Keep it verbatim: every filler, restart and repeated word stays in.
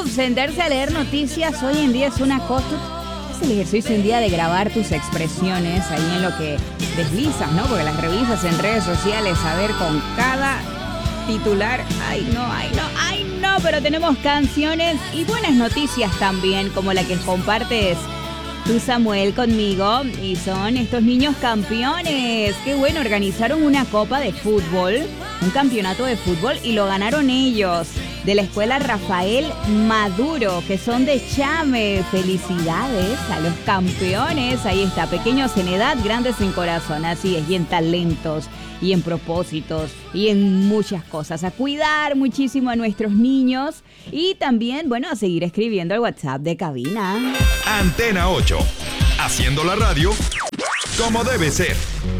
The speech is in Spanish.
sentarse a leer noticias hoy en día es una cosa. Es el ejercicio un día de grabar tus expresiones ahí en lo que deslizas, ¿no? Porque las revisas en redes sociales, a ver con cada titular. Ay, no, ay, no, ay, no. Pero tenemos canciones y buenas noticias también, como la que compartes tú, Samuel, conmigo. Y son estos niños campeones. Qué bueno, organizaron una copa de fútbol, un campeonato de fútbol, y lo ganaron ellos, de la escuela Rafael Maduro, que son de Chame. Felicidades a los campeones. Ahí está, pequeños en edad, grandes en corazón. Así es, y en talentos, y en propósitos, y en muchas cosas. A cuidar muchísimo a nuestros niños. Y también, bueno, a seguir escribiendo al WhatsApp de cabina. Antena ocho, haciendo la radio como debe ser.